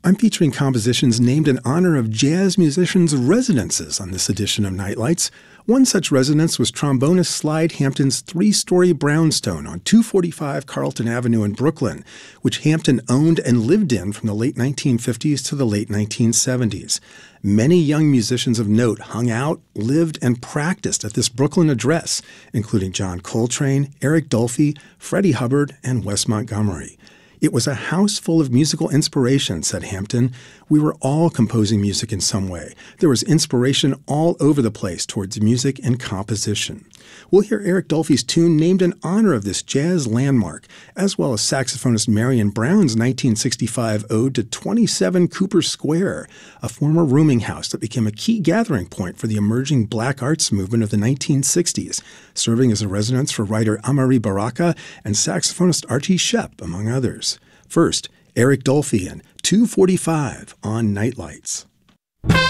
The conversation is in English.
I'm featuring compositions named in honor of jazz musicians' residences on this edition of Nightlights. One such residence was trombonist Slide Hampton's three-story brownstone on 245 Carlton Avenue in Brooklyn, which Hampton owned and lived in from the late 1950s to the late 1970s. Many young musicians of note hung out, lived, and practiced at this Brooklyn address, including John Coltrane, Eric Dolphy, Freddie Hubbard, and Wes Montgomery. It was a house full of musical inspiration, said Hampton. We were all composing music in some way. There was inspiration all over the place towards music and composition. We'll hear Eric Dolphy's tune named in honor of this jazz landmark, as well as saxophonist Marion Brown's 1965 ode to 27 Cooper Square, a former rooming house that became a key gathering point for the emerging black arts movement of the 1960s, serving as a residence for writer Amari Baraka and saxophonist Archie Shepp, among others. First, Eric Dolphy and 245 on Nightlights.